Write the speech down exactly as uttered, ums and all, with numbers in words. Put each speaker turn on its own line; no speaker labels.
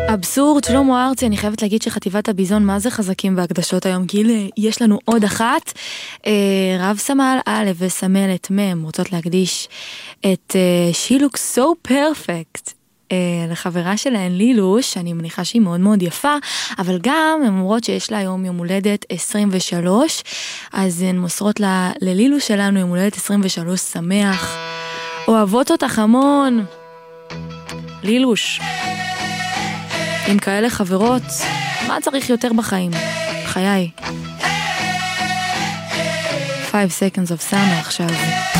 אבסורד, שלמה ארצי, אני חייבת להגיד שחטיבת הביזון מה זה חזקים בהקדשות היום, כי יש לנו עוד אחת, רב סמל א' וסמלת מ' רוצות להקדיש את She looks so perfect לחברה שלהן לילוש, אני מניחה שהיא מאוד מאוד יפה, אבל גם הן אומרות שיש לה היום יום הולדת עשרים ושלוש, אז הן מוסרות לה, ללילוש שלנו יום הולדת עשרים ושלוש שמח, אוהבות אותך המון לילוש. עם כאלה חברות, מה צריך יותר בחיים? חיי. five seconds of summer עכשיו.